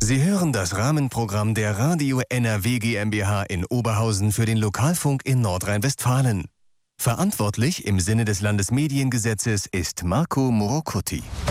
Sie hören das Rahmenprogramm der Radio NRW GmbH in Oberhausen für den Lokalfunk in Nordrhein-Westfalen. Verantwortlich im Sinne des Landesmediengesetzes ist Marco Morocuti.